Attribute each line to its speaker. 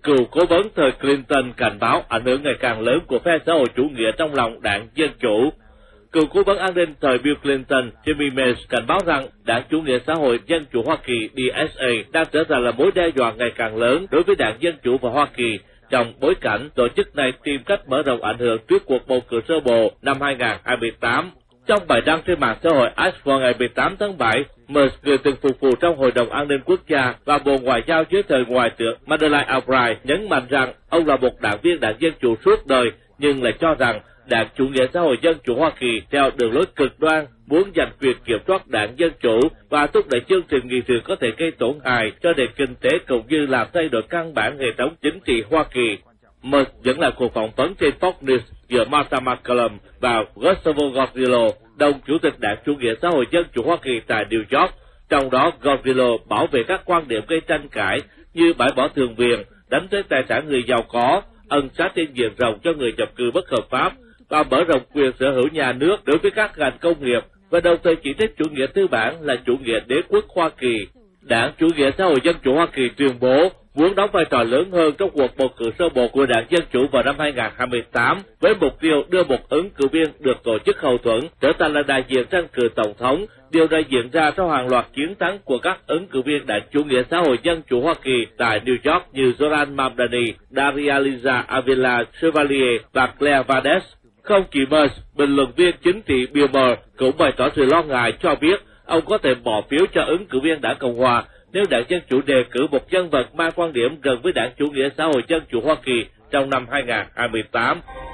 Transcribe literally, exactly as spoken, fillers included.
Speaker 1: Cựu cố vấn thời Clinton cảnh báo ảnh hưởng ngày càng lớn của phe xã hội chủ nghĩa trong lòng đảng Dân Chủ. Cựu cố vấn an ninh thời Bill Clinton, Jimmy Mace cảnh báo rằng đảng Chủ nghĩa xã hội Dân Chủ Hoa Kỳ D S A đang trở thành là mối đe dọa ngày càng lớn đối với đảng Dân Chủ và Hoa Kỳ trong bối cảnh tổ chức này tìm cách mở rộng ảnh hưởng trước cuộc bầu cử sơ bộ năm hai nghìn không trăm hai mươi tám. Trong bài đăng trên mạng xã hội X vào ngày mười tám tháng bảy, Mace, người từng phục vụ trong Hội đồng An ninh Quốc gia và Bộ Ngoại giao dưới thời Ngoại trưởng Madeleine Albright, nhấn mạnh rằng ông là một đảng viên đảng Dân Chủ suốt đời, nhưng lại cho rằng đảng Chủ nghĩa xã hội Dân Chủ Hoa Kỳ theo đường lối cực đoan, muốn giành quyền kiểm soát đảng Dân Chủ và thúc đẩy chương trình nghị sự có thể gây tổn hại cho nền kinh tế cũng như làm thay đổi căn bản hệ thống chính trị Hoa Kỳ. Mace dẫn lại cuộc phỏng vấn trên Fox News giữa Martha McCallum và Gustavo Gordillo, đồng chủ tịch đảng Chủ nghĩa xã hội Dân Chủ Hoa Kỳ tại New York. Trong đó, Gordillo bảo vệ các quan điểm gây tranh cãi như bãi bỏ thường quyền, đánh thuế tài sản người giàu có, ân xá trên diện rộng cho người nhập cư bất hợp pháp và mở rộng quyền sở hữu nhà nước đối với các ngành công nghiệp, và đồng thời chỉ trích chủ nghĩa tư bản là chủ nghĩa đế quốc Hoa Kỳ. Đảng Chủ nghĩa xã hội Dân Chủ Hoa Kỳ tuyên bố muốn đóng vai trò lớn hơn trong cuộc bầu cử sơ bộ của đảng Dân Chủ vào năm hai nghìn không trăm hai mươi tám, với mục tiêu đưa một ứng cử viên được tổ chức hậu thuẫn trở thành là đại diện tranh cử tổng thống. Điều này diễn ra sau hàng loạt chiến thắng của các ứng cử viên đảng Chủ nghĩa xã hội Dân Chủ Hoa Kỳ tại New York như Zoran Mamdani, Daria Liza Avila Chevalier và Claire Valdez. Không chỉ Mace, bình luận viên chính trị Bill Maher cũng bày tỏ sự lo ngại, cho biết ông có thể bỏ phiếu cho ứng cử viên đảng Cộng hòa nếu đảng Dân Chủ đề cử một nhân vật mang quan điểm gần với đảng Chủ nghĩa xã hội Dân Chủ Hoa Kỳ trong năm hai nghìn không trăm hai mươi tám.